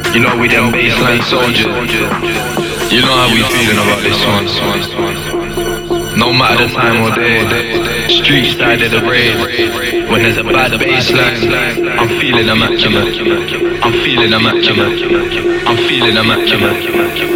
You know we them baseline soldiers. You know how we feeling about this one. No matter the time or day, street side of the rave. When there's a bad baseline, I'm feeling immaculate. I'm feeling immaculate. I'm feeling immaculate.